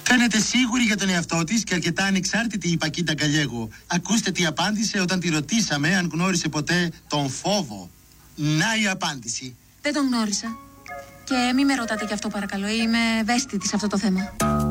Φαίνεται σίγουρη για τον εαυτό της και αρκετά ανεξάρτητη η Πακίτα Γκαλιέγο. Ακούστε τι απάντησε όταν τη ρωτήσαμε αν γνώρισε ποτέ τον φόβο. Να η απάντηση. Δεν τον γνώρισα. Και μη με ρωτάτε γι' αυτό παρακαλώ, είμαι ευαίσθητη σε αυτό το θέμα.